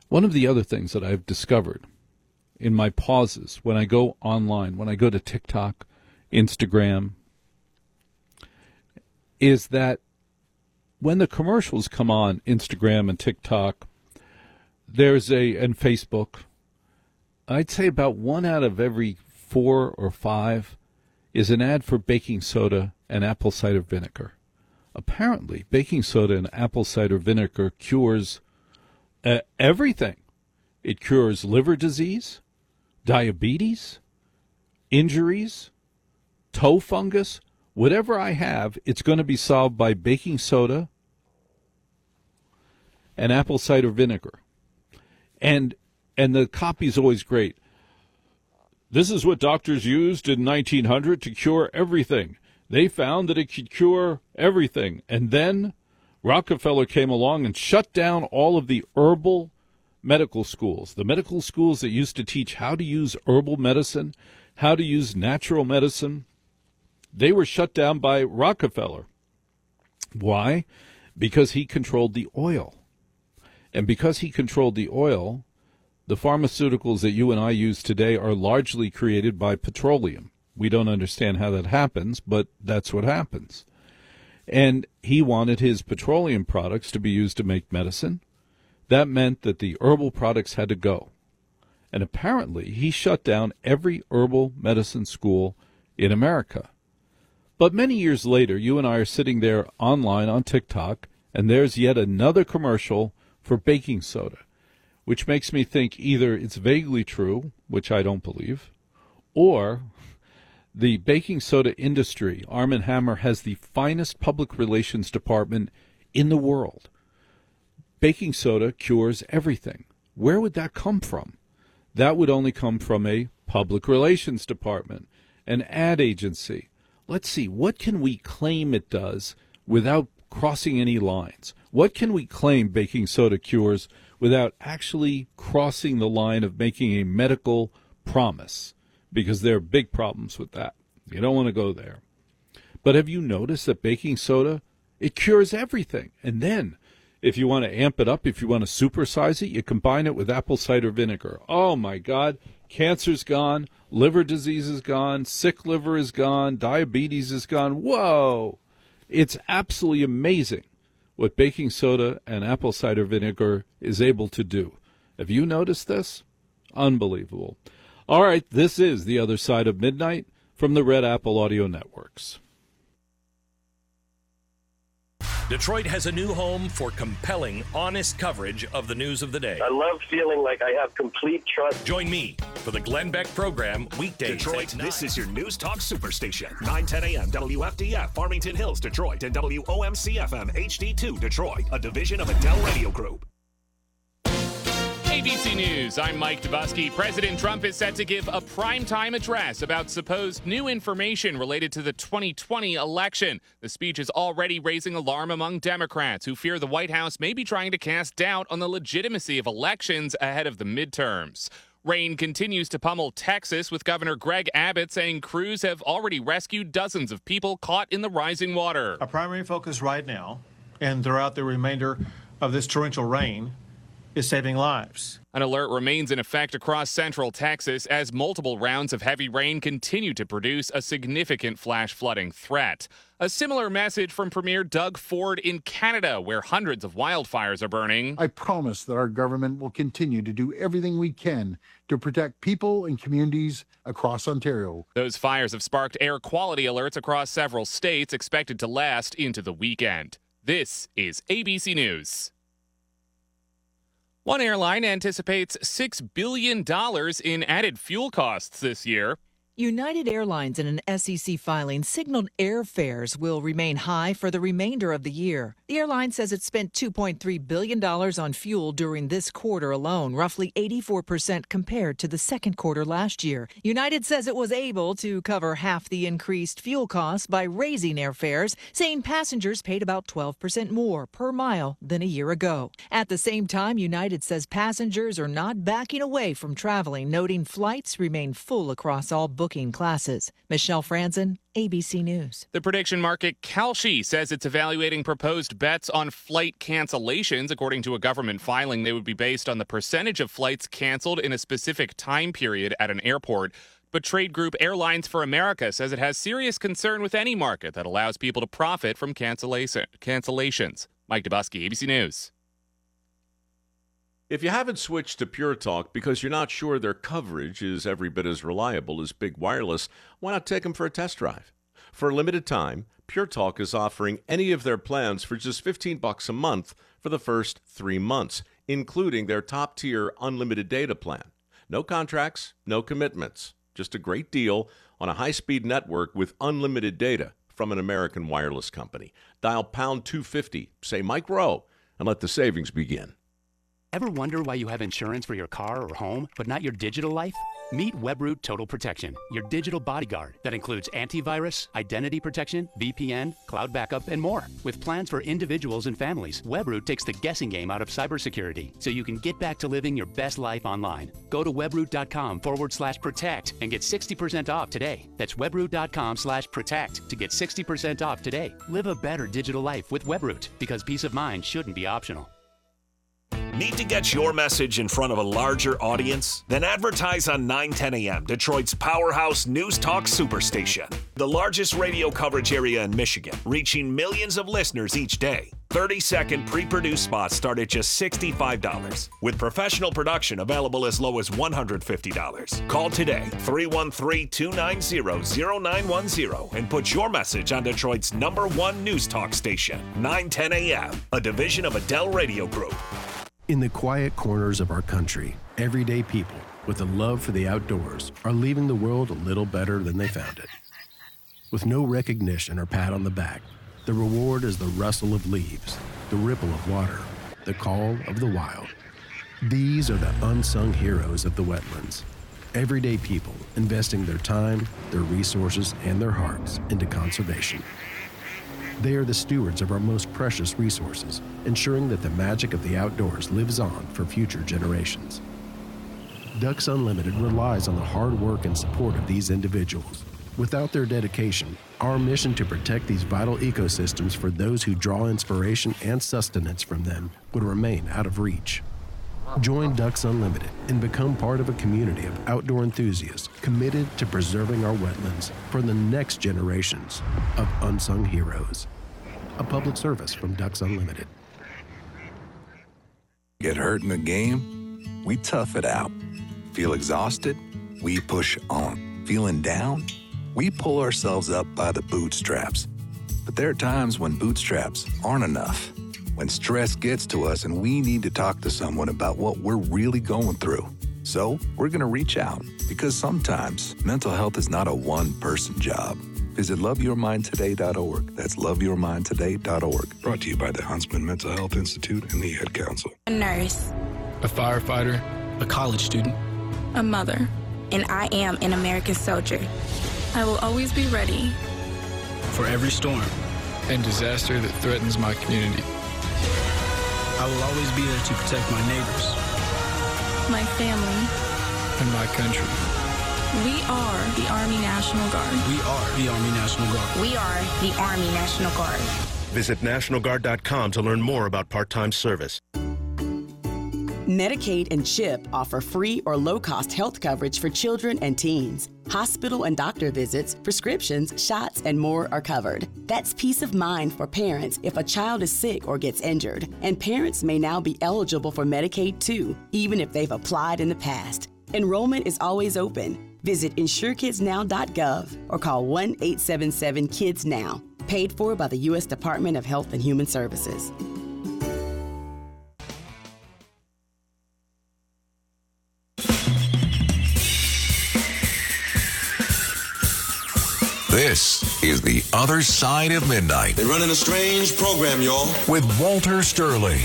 One of the other things that I've discovered in my pauses when I go online, when I go to TikTok, Instagram, is that when the commercials come on Instagram and TikTok, and Facebook, I'd say about 1 out of every 4 or 5 is an ad for baking soda and apple cider vinegar. Apparently, baking soda and apple cider vinegar cures everything. It cures liver disease, diabetes, injuries, toe fungus. Whatever I have, it's going to be solved by baking soda and apple cider vinegar. And the copy's always great. This is what doctors used in 1900 to cure everything. They found that it could cure everything. And then Rockefeller came along and shut down all of the herbal medical schools, the medical schools that used to teach how to use herbal medicine, how to use natural medicine. They were shut down by Rockefeller. Why? Because he controlled the oil. And because he controlled the oil, the pharmaceuticals that you and I use today are largely created by petroleum. We don't understand how that happens, but that's what happens. And he wanted his petroleum products to be used to make medicine. That meant that the herbal products had to go. And apparently he shut down every herbal medicine school in America. But many years later, you and I are sitting there online on TikTok, and there's yet another commercial for baking soda, which makes me think either it's vaguely true, which I don't believe, or the baking soda industry, Arm & Hammer, has the finest public relations department in the world. Baking soda cures everything. Where would that come from? That would only come from a public relations department, an ad agency. Let's see, what can we claim it does without crossing any lines? What can we claim baking soda cures without actually crossing the line of making a medical promise? Because there are big problems with that. You don't want to go there. But have you noticed that baking soda, it cures everything? And then, if you want to amp it up, if you want to supersize it, you combine it with apple cider vinegar. Oh, my God. Cancer's gone. Liver disease is gone. Sick liver is gone. Diabetes is gone. Whoa. It's absolutely amazing what baking soda and apple cider vinegar is able to do. Have you noticed this? Unbelievable. All right, this is The Other Side of Midnight from the Red Apple Audio Networks. Detroit has a new home for compelling, honest coverage of the news of the day. I love feeling like I have complete trust. Join me for the Glenn Beck program weekdays. Detroit, this is your News Talk Superstation. 9:10 a.m. WFDF, Farmington Hills, Detroit, and WOMC-FM HD2, Detroit, a division of Adele Radio Group. ABC News, I'm Mike Dubusky. President Trump is set to give a primetime address about supposed new information related to the 2020 election. The speech is already raising alarm among Democrats who fear the White House may be trying to cast doubt on the legitimacy of elections ahead of the midterms. Rain continues to pummel Texas, with Governor Greg Abbott saying crews have already rescued dozens of people caught in the rising water. Our primary focus right now and throughout the remainder of this torrential rain is saving lives. An alert remains in effect across central Texas as multiple rounds of heavy rain continue to produce a significant flash flooding threat. A similar message from Premier Doug Ford in Canada, where hundreds of wildfires are burning. I promise that our government will continue to do everything we can to protect people and communities across Ontario. Those fires have sparked air quality alerts across several states, expected to last into the weekend. This is ABC News. One airline anticipates $6 billion in added fuel costs this year. United Airlines, in an SEC filing, signaled airfares will remain high for the remainder of the year. The airline says it spent $2.3 billion on fuel during this quarter alone, roughly 84% compared to the second quarter last year. United says it was able to cover half the increased fuel costs by raising airfares, saying passengers paid about 12% more per mile than a year ago. At the same time, United says passengers are not backing away from traveling, noting flights remain full across all booking booking classes. Michelle Franzen, ABC News. The prediction market Kalshi says it's evaluating proposed bets on flight cancellations. According to a government filing, they would be based on the percentage of flights canceled in a specific time period at an airport. But trade group Airlines for America says it has serious concern with any market that allows people to profit from cancellations. Mike Dubusky, ABC News. If you haven't switched to Pure Talk because you're not sure their coverage is every bit as reliable as Big Wireless, why not take them for a test drive? For a limited time, Pure Talk is offering any of their plans for just $15 a month for the first 3 months, including their top-tier unlimited data plan. No contracts, no commitments. Just a great deal on a high-speed network with unlimited data from an American wireless company. Dial pound 250, say Mike Rowe, and let the savings begin. Ever wonder why you have insurance for your car or home, but not your digital life? Meet Webroot Total Protection, your digital bodyguard that includes antivirus, identity protection, VPN, cloud backup, and more. With plans for individuals and families, Webroot takes the guessing game out of cybersecurity so you can get back to living your best life online. Go to webroot.com/protect and get 60% off today. That's webroot.com/protect to get 60% off today. Live a better digital life with Webroot because peace of mind shouldn't be optional. Need to get your message in front of a larger audience? Then advertise on 910 AM, Detroit's powerhouse news talk superstation. The largest radio coverage area in Michigan, reaching millions of listeners each day. 30-second pre-produced spots start at just $65, with professional production available as low as $150. Call today, 313-290-0910, and put your message on Detroit's #1 news talk station, 910 AM, a division of Adele Radio Group. In the quiet corners of our country, everyday people with a love for the outdoors are leaving the world a little better than they found it. With no recognition or pat on the back, the reward is the rustle of leaves, the ripple of water, the call of the wild. These are the unsung heroes of the wetlands. Everyday people investing their time, their resources, and their hearts into conservation. They are the stewards of our most precious resources, ensuring that the magic of the outdoors lives on for future generations. Ducks Unlimited relies on the hard work and support of these individuals. Without their dedication, our mission to protect these vital ecosystems for those who draw inspiration and sustenance from them would remain out of reach. Join Ducks Unlimited and become part of a community of outdoor enthusiasts committed to preserving our wetlands for the next generations of unsung heroes. A public service from Ducks Unlimited. Get hurt in the game? We tough it out. Feel exhausted? We push on. Feeling down? We pull ourselves up by the bootstraps. But there are times when bootstraps aren't enough. When stress gets to us and we need to talk to someone about what we're really going through. So we're going to reach out because sometimes mental health is not a one-person job. Visit loveyourmindtoday.org. That's loveyourmindtoday.org. Brought to you by the Huntsman Mental Health Institute and the Ad Council. A nurse. A firefighter. A college student. A mother. And I am an American soldier. I will always be ready. For every storm and disaster that threatens my community. I will always be there to protect my neighbors, my family, and my country. We are the Army National Guard. We are the Army National Guard. We are the Army National Guard. Visit nationalguard.com to learn more about part-time service. Medicaid and CHIP offer free or low-cost health coverage for children and teens. Hospital and doctor visits, prescriptions, shots, and more are covered. That's peace of mind for parents if a child is sick or gets injured. And parents may now be eligible for Medicaid too, even if they've applied in the past. Enrollment is always open. Visit insurekidsnow.gov or call 1-877-KIDS-NOW. Paid for by the U.S. Department of Health and Human Services. This is The Other Side of Midnight. They're running a strange program, y'all. With Walter Sterling.